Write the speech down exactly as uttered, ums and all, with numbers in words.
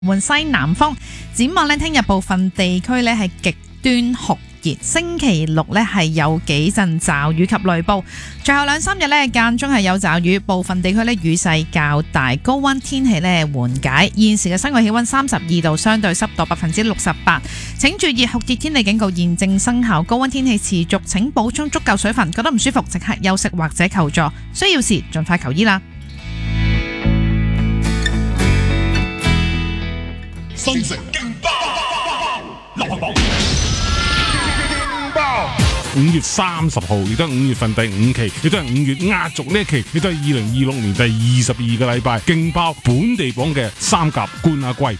換西南風，展望呢，聽日部分地區呢係極端酷熱，星期六呢係有幾陣驟雨及雷暴，最後兩三日呢間中係有驟雨，部分地區呢雨勢較大，高溫天氣呢緩解。現時嘅室外氣溫三十二度，相對濕度百分之六十八，請注意酷熱天氣警告現正生效，高溫天氣持續，請補充足夠水分，覺得唔舒服即刻休息或者求助，需要時盡快求醫啦。 新城勁爆流行榜，勁爆！ 五月三十號，亦都係五月份第五期，亦都係五月壓軸呢一期，亦都係二零二六年第二十二個禮拜，勁爆本地榜嘅三甲冠亞季。